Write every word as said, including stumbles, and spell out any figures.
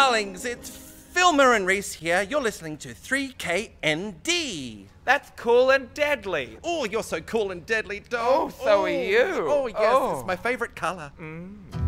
darlings, it's Filmer and Reese here. You're listening to three K N D. That's cool and deadly. Oh, you're so cool and deadly, dog. Oh, so are you. Oh, yes, Oh. it's my favorite colour. Mm.